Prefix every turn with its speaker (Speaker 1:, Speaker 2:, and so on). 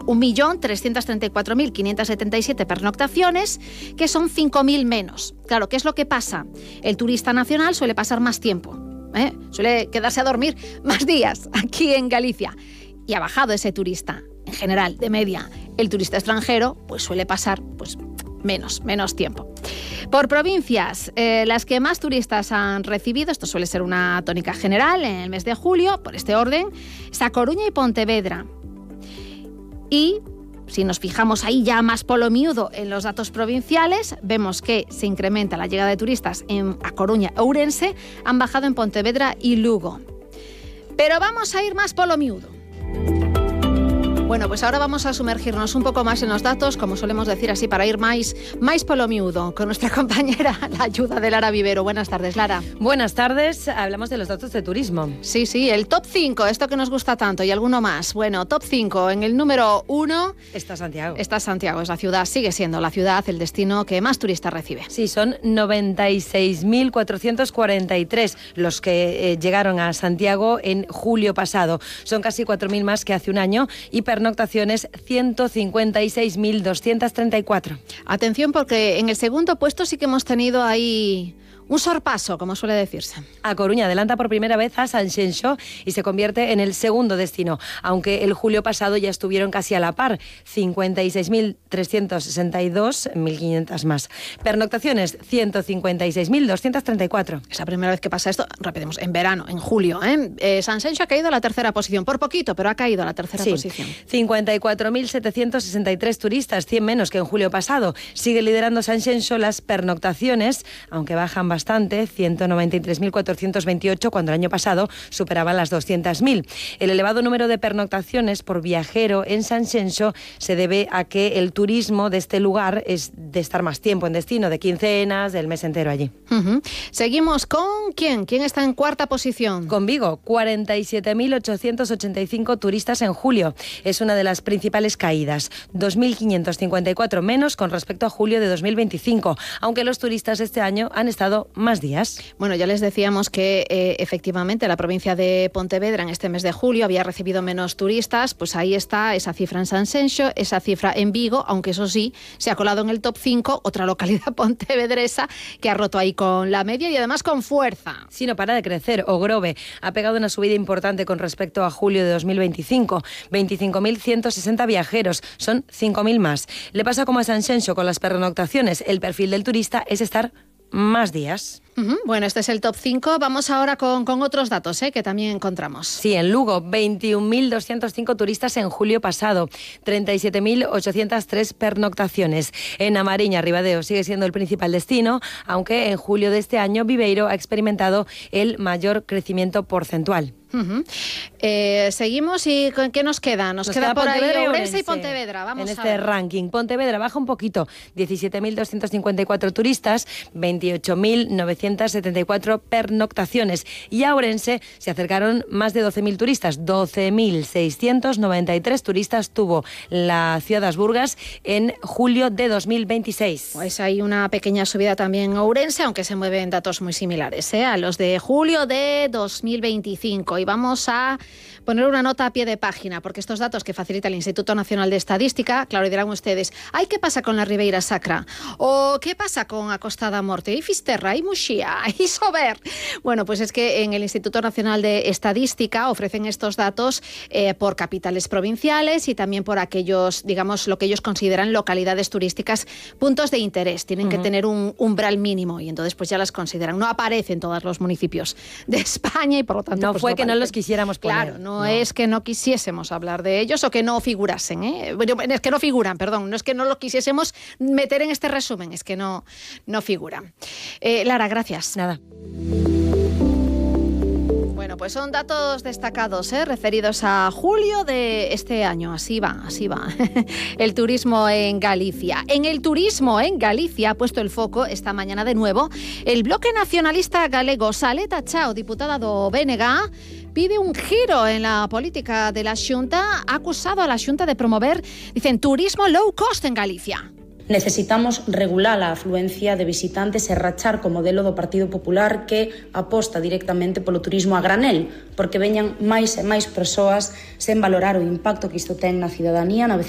Speaker 1: 1.334.577 pernoctaciones, que son 5.000 menos. Claro, ¿qué es lo que pasa? El turista nacional suele pasar más tiempo, suele quedarse a dormir más días aquí en Galicia. Y ha bajado ese turista, en general, de media. El turista extranjero pues suele pasar menos tiempo. Por provincias, las que más turistas han recibido, esto suele ser una tónica general en el mes de julio, por este orden, está Coruña y Pontevedra. Y si nos fijamos ahí ya más polo miúdo en los datos provinciales, vemos que se incrementa la llegada de turistas a Coruña e Ourense, han bajado en Pontevedra y Lugo. Pero vamos a ir más polo miúdo. Bueno, pues ahora vamos a sumergirnos un poco más en los datos, como solemos decir así, para ir más polo miúdo, con nuestra compañera, la ayuda de Lara Vivero. Buenas tardes, Lara.
Speaker 2: Buenas tardes, hablamos de los datos de turismo.
Speaker 1: Sí, el top 5, esto que nos gusta tanto, y alguno más. Bueno, top 5, en el número 1...
Speaker 2: Está Santiago.
Speaker 1: Está Santiago, es la ciudad, sigue siendo la ciudad, el destino que más turistas recibe.
Speaker 2: Sí, son 96.443 los que llegaron a Santiago en julio pasado. Son casi 4.000 más que hace un año y pernoctaciones 156.234.
Speaker 1: Atención, porque en el segundo puesto sí que hemos tenido ahí un sorpaso, como suele decirse.
Speaker 2: A Coruña adelanta por primera vez a Sanxenxo y se convierte en el segundo destino, aunque el julio pasado ya estuvieron casi a la par, 56.362, 1.500 más. Pernoctaciones, 156.234.
Speaker 1: Es la primera vez que pasa esto, repetimos, en verano, en julio. Sanxenxo ha caído a la tercera posición, por poquito, pero ha caído a la tercera posición.
Speaker 2: 54.773 turistas, 100 menos que en julio pasado. Sigue liderando Sanxenxo las pernoctaciones, aunque bajan bastante, 193.428, cuando el año pasado superaban las 200.000. El elevado número de pernoctaciones por viajero en Sanxenxo se debe a que el turismo de este lugar es de estar más tiempo en destino, de quincenas, del mes entero allí.
Speaker 1: Seguimos con ¿quién? ¿Quién está en cuarta posición?
Speaker 2: Con Vigo, 47.885 turistas en julio. Es una de las principales caídas, 2.554 menos con respecto a julio de 2025, aunque los turistas este año han estado más días.
Speaker 1: Bueno, ya les decíamos que efectivamente la provincia de Pontevedra en este mes de julio había recibido menos turistas, pues ahí está esa cifra en Sanxenxo, esa cifra en Vigo, aunque eso sí, se ha colado en el top 5 otra localidad pontevedresa que ha roto ahí con la media y además con fuerza.
Speaker 2: Sí, no para de crecer. Ogrove ha pegado una subida importante con respecto a julio de 2025, 25.160 viajeros, son 5.000 más. Le pasa como a Sanxenxo con las pernoctaciones, el perfil del turista es estar más días.
Speaker 1: Bueno, este es el top 5. Vamos ahora con otros datos que también encontramos.
Speaker 2: Sí, en Lugo, 21.205 turistas en julio pasado, 37.803 pernoctaciones. En A Mariña, Ribadeo sigue siendo el principal destino, aunque en julio de este año Viveiro ha experimentado el mayor crecimiento porcentual.
Speaker 1: Seguimos y ¿qué nos queda? Nos queda por ahí Ourense y Pontevedra. Vamos
Speaker 2: en este ranking. Pontevedra baja un poquito, 17.254 turistas, 28.974 pernoctaciones. Y a Ourense se acercaron más de 12.000 turistas, 12.693 turistas tuvo la ciudad de Asburgas en julio de 2026.
Speaker 1: Pues hay una pequeña subida también en Ourense, aunque se mueven datos muy similares a los de julio de 2025. Y vamos a poner una nota a pie de página, porque estos datos que facilita el Instituto Nacional de Estadística, claro, dirán ustedes, ¿ay, qué pasa con la Ribeira Sacra? ¿O qué pasa con a Costa da Morte? ¿Y Fisterra? ¿Y Muxía? ¿Y Sober? Bueno, pues es que en el Instituto Nacional de Estadística ofrecen estos datos por capitales provinciales y también por aquellos, digamos, lo que ellos consideran localidades turísticas, puntos de interés. Tienen que tener un umbral mínimo y entonces pues ya las consideran. No aparecen todos los municipios de España y por lo tanto...
Speaker 2: No fue que no los quisiéramos poner.
Speaker 1: Claro, no es que no quisiésemos hablar de ellos o que no figurasen. Es que no figuran, perdón. No es que no lo quisiésemos meter en este resumen, es que no figuran. Lara, gracias.
Speaker 2: Nada.
Speaker 1: Bueno, pues son datos destacados referidos a julio de este año. Así va. El turismo en Galicia. En el turismo en Galicia ha puesto el foco esta mañana de nuevo el Bloque Nacionalista Galego. Saleta Chao, diputada do BNG, pide un giro en la política de la Xunta. Ha acusado a la Xunta de promover, dicen, turismo low cost en Galicia.
Speaker 3: Necesitamos regular a afluencia de visitantes e rachar co modelo do Partido Popular que aposta directamente polo turismo a granel, porque veñan máis e máis persoas sen valorar o impacto que isto ten na cidadanía, na